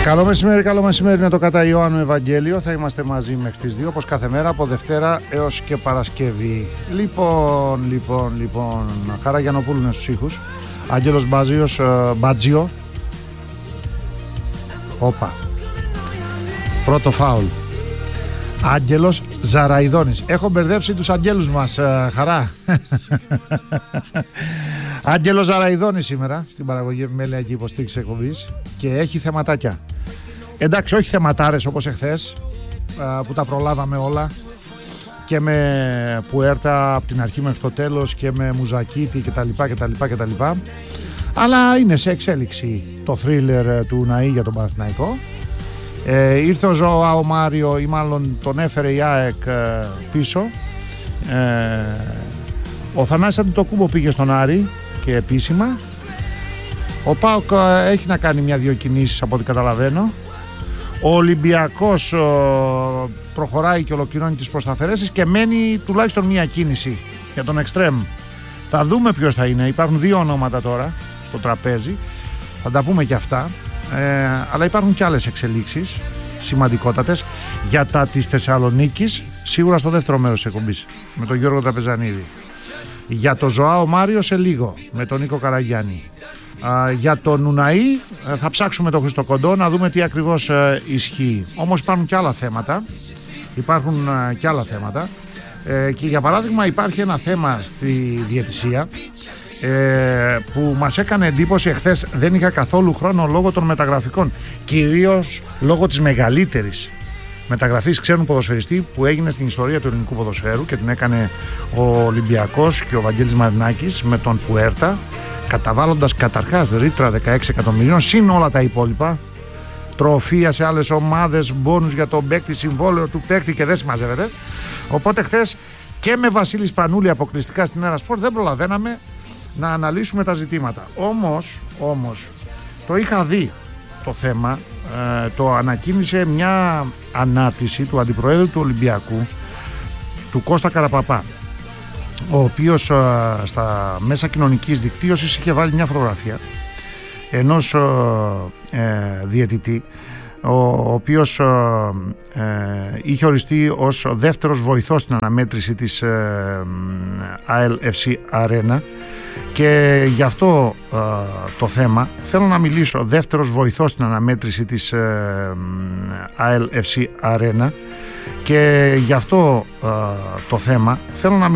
Καλό μεσημέρι, είναι το κατά Ιωάννου Ευαγγέλιο. Θα είμαστε μαζί μέχρι τις 2, όπως κάθε μέρα, από Δευτέρα έως και Παρασκευή. Λοιπόν, Χαρά Γιαννοπούλου είναι στους ήχους. Άγγελος Μπάτζιο. Όπα. Πρώτο φάουλ. Άγγελος Ζαραϊδόνης. Έχω μπερδέψει τους αγγέλους μας, Χαρά. Άγγελος Ζαραϊδόνης σήμερα στην παραγωγή επιμέλεια και υποστήριξη εκπομπής και έχει θεματάκια. Εντάξει, όχι θεματάρες όπως εχθές που τα προλάβαμε όλα και με Πουέρτα από την αρχή μέχρι το τέλος και με Μουζακίτη κτλ. Αλλά είναι σε εξέλιξη το θρίλερ του Ναΐ για τον Παναθηναϊκό. Ήρθε ο Ζωάο Μάριο, ή μάλλον τον έφερε η ΑΕΚ πίσω. Ο Θανάσης Αντιτοκούμπο πήγε στον Άρη και επίσημα. Ο ΠΑΟΚ έχει να κάνει μια-δυο κινήσεις από ό,τι καταλαβαίνω. Ο Ολυμπιακός προχωράει και ολοκληρώνει τις προσταφαιρέσεις και μένει τουλάχιστον μια κίνηση για τον Εξτρέμ. Θα δούμε ποιος θα είναι. Υπάρχουν δύο ονόματα τώρα στο τραπέζι. Θα τα πούμε και αυτά. Αλλά υπάρχουν και άλλες εξελίξεις σημαντικότατες για τα της Θεσσαλονίκης, σίγουρα στο δεύτερο μέρος της εκπομπής με τον Γιώργο Τραπεζανίδη. Για τον Ζωάο Μάριο σε λίγο με τον Νίκο Καραγιάννη. Για τον Ουναΐ θα ψάξουμε τον Χριστοκοντό να δούμε τι ακριβώς ισχύει. Όμως υπάρχουν και άλλα θέματα. Και για παράδειγμα υπάρχει ένα θέμα στη διαιτησία που μας έκανε εντύπωση εχθές. Δεν είχα καθόλου χρόνο λόγω των μεταγραφικών, κυρίως λόγω της μεγαλύτερης μεταγραφής ξένου ποδοσφαιριστή που έγινε στην ιστορία του ελληνικού ποδοσφαίρου και την έκανε ο Ολυμπιακός και ο Βαγγέλης Μαρινάκης με τον Πουέρτα, καταβάλλοντας καταρχάς ρήτρα 16 εκατομμυρίων συν όλα τα υπόλοιπα, τροφία σε άλλες ομάδες, μπόνους για τον παίκτη, συμβόλαιο του παίκτη και δεν συμμαζεύεται. Οπότε χθες και με Βασίλη Σπανούλη αποκλειστικά στην Έρα Σπορτ δεν προλαβαίναμε να αναλύσουμε τα ζητήματα. Όμως το είχα δει το θέμα, το ανακοίνησε μια ανάρτηση του Αντιπροέδρου του Ολυμπιακού, του Κώστα Καραπαπά, ο οποίος στα μέσα κοινωνικής δικτύωσης είχε βάλει μια φωτογραφία ενός διαιτητή, ο οποίος είχε οριστεί ως δεύτερος βοηθός στην αναμέτρηση της ALFC Arena, και γι' αυτό το θέμα θέλω να μιλήσω. Δεύτερος βοηθός στην αναμέτρηση της ALFC Arena, και γι' αυτό το θέμα θέλω να